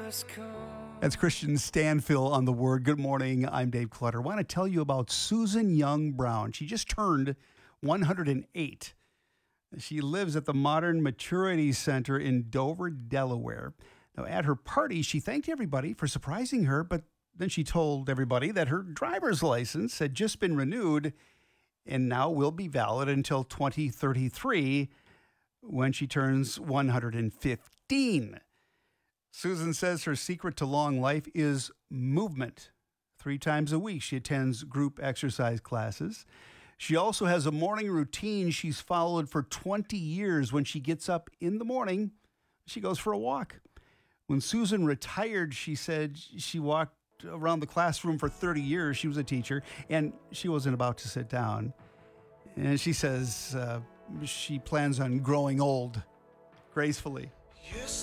That's Christian Stanfill on The Word. Good morning. I'm Dave Clutter. I want to tell you about Susan Young Brown. She just turned 108. She lives at the Modern Maturity Center in Dover, Delaware. Now, at her party, she thanked everybody for surprising her, but then she told everybody that her driver's license had just been renewed and now will be valid until 2033 when she turns 115. Susan says her secret to long life is movement. 3 times a week, she attends group exercise classes. She also has a morning routine she's followed for 20 years. When she gets up in the morning, she goes for a walk. When Susan retired, she said she walked around the classroom for 30 years. She was a teacher, and she wasn't about to sit down. And she says she plans on growing old gracefully.